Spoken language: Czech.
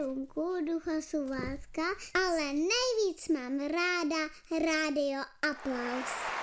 Slunku, Ducha Suvázka, ale nejvíc mám ráda Rádio Aplaus.